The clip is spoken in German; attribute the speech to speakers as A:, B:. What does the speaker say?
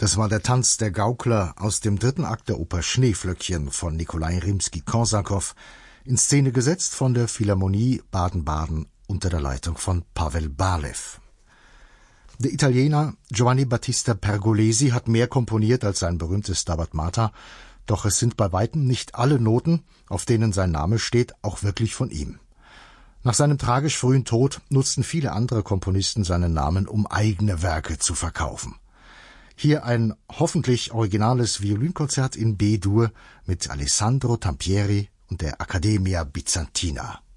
A: Das war der Tanz der Gaukler aus dem 3. Akt der Oper Schneeflöckchen von Nikolai Rimski-Korsakow, in Szene gesetzt von der Philharmonie Baden-Baden unter der Leitung von Pavel Balew. Der Italiener Giovanni Battista Pergolesi hat mehr komponiert als sein berühmtes Stabat Mater, doch es sind bei weitem nicht alle Noten, auf denen sein Name steht, auch wirklich von ihm. Nach seinem tragisch frühen Tod nutzten viele andere Komponisten seinen Namen, um eigene Werke zu verkaufen. Hier ein hoffentlich originales Violinkonzert in B-Dur mit Alessandro Tampieri und der Accademia Bizantina.